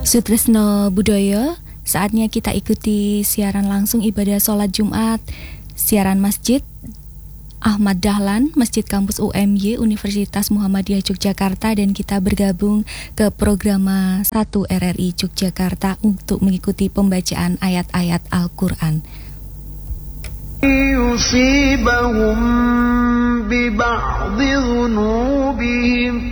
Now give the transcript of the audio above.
Sutresno Budaya, saatnya kita ikuti siaran langsung ibadah sholat Jumat, siaran masjid Ahmad Dahlan, Masjid Kampus UMY Universitas Muhammadiyah Yogyakarta, dan kita bergabung ke program 1 RRI Yogyakarta untuk mengikuti pembacaan ayat-ayat Al-Quran. Yusibahum bi ba'dhi dhunubihim